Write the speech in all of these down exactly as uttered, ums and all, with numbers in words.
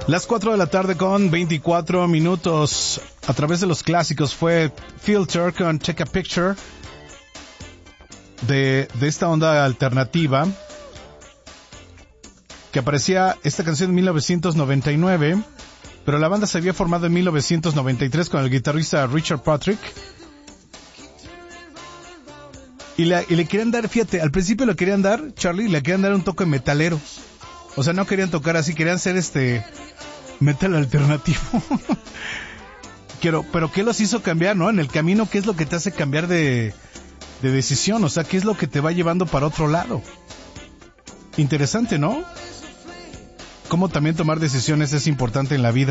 Las cuatro de la tarde con veinticuatro minutos. A través de los clásicos fue Filter con Take a Picture. De, de esta onda alternativa. Que aparecía esta canción en mil novecientos noventa y nueve. Pero la banda se había formado en mil novecientos noventa y tres con el guitarrista Richard Patrick. Y, la, y le querían dar, fíjate, al principio le querían dar, Charlie, le querían dar un toque metalero. O sea, no querían tocar así, querían ser este metal alternativo. Pero, pero ¿qué los hizo cambiar, no? En el camino, ¿qué es lo que te hace cambiar de, de decisión? O sea, ¿qué es lo que te va llevando para otro lado? Interesante, ¿no? Cómo también tomar decisiones es importante en la vida.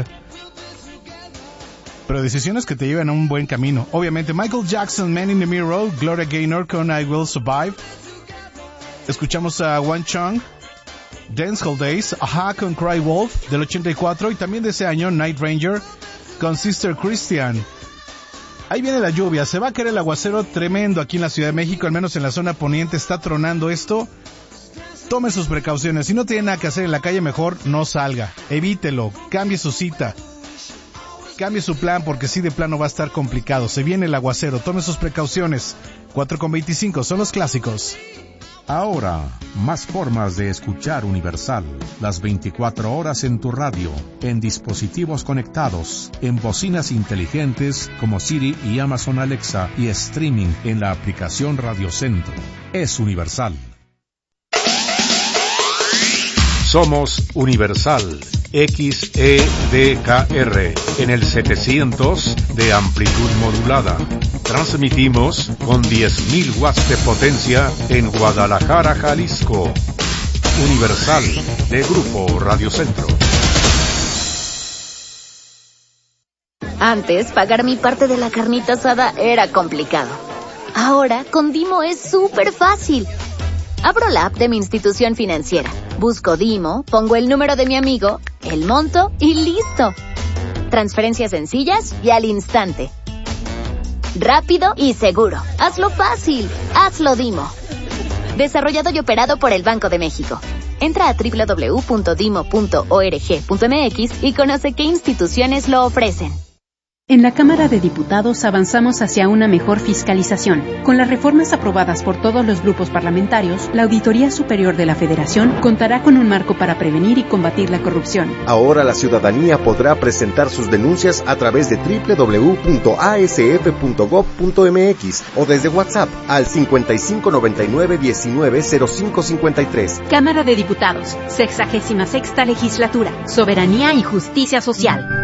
Pero decisiones que te llevan a un buen camino. Obviamente, Michael Jackson, Man in the Mirror, Gloria Gaynor con I Will Survive. Escuchamos a One Chung, Dancehall Days, Aha con Cry Wolf del ochenta y cuatro, y también de ese año Night Ranger con Sister Christian. Ahí viene la lluvia, se va a caer el aguacero tremendo aquí en la Ciudad de México, al menos en la zona poniente está tronando esto. Tome sus precauciones, si no tiene nada que hacer en la calle, mejor no salga, evítelo, cambie su cita, cambie su plan, porque si de plano va a estar complicado. Se viene el aguacero, tome sus precauciones. Cuatro con veinticinco son los clásicos. Ahora, más formas de escuchar Universal, las veinticuatro horas en tu radio, en dispositivos conectados, en bocinas inteligentes como Siri y Amazon Alexa, y streaming en la aplicación Radio Centro. Es Universal. Somos Universal, X E D K R, en el setecientos de amplitud modulada. Transmitimos con diez mil watts de potencia en Guadalajara, Jalisco. Universal, de Grupo Radio Centro. Antes, pagar mi parte de la carnita asada era complicado. Ahora, con Dimo es súper fácil. Abro la app de mi institución financiera, busco Dimo, pongo el número de mi amigo, el monto y listo. Transferencias sencillas y al instante. Rápido y seguro. Hazlo fácil. Hazlo Dimo. Desarrollado y operado por el Banco de México. Entra a doble u doble u doble u punto dimo punto org punto m x y conoce qué instituciones lo ofrecen. En la Cámara de Diputados avanzamos hacia una mejor fiscalización. Con las reformas aprobadas por todos los grupos parlamentarios, la Auditoría Superior de la Federación contará con un marco para prevenir y combatir la corrupción. Ahora la ciudadanía podrá presentar sus denuncias a través de doble u doble u doble u punto a s f punto gob punto m x o desde WhatsApp al cincuenta y cinco noventa y nueve diecinueve cero cinco cincuenta y tres. Cámara de Diputados, sexagésima sexta Legislatura, Soberanía y Justicia Social.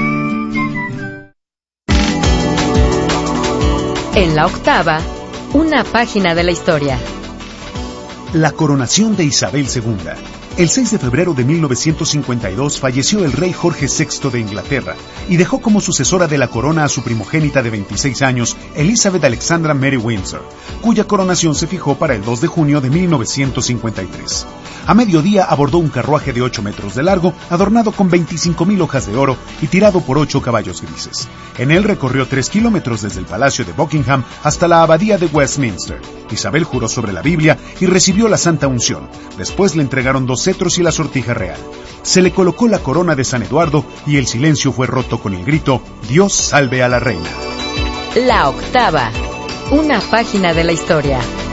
En la octava, una página de la historia. La coronación de Isabel segunda. El seis de febrero de mil novecientos cincuenta y dos falleció el rey Jorge sexto de Inglaterra y dejó como sucesora de la corona a su primogénita de veintiséis años, Elizabeth Alexandra Mary Windsor, cuya coronación se fijó para el dos de junio de mil novecientos cincuenta y tres. A mediodía abordó un carruaje de ocho metros de largo, adornado con veinticinco mil hojas de oro y tirado por ocho caballos grises. En él recorrió tres kilómetros desde el Palacio de Buckingham hasta la Abadía de Westminster. Isabel juró sobre la Biblia y recibió la Santa Unción. Después le entregaron dos cetros y la sortija real. Se le colocó la corona de San Eduardo y el silencio fue roto con el grito: Dios salve a la reina. La octava, una página de la historia.